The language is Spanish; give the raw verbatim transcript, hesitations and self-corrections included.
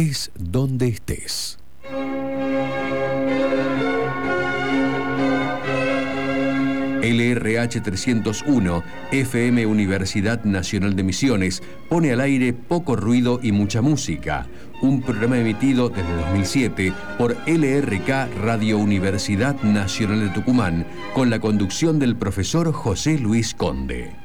estés donde estés. L R H trescientos uno, F M Universidad Nacional de Misiones, pone al aire Poco Ruido y Mucha Música, un programa emitido desde dos mil siete por L R K Radio Universidad Nacional de Tucumán, con la conducción del profesor José Luis Conde.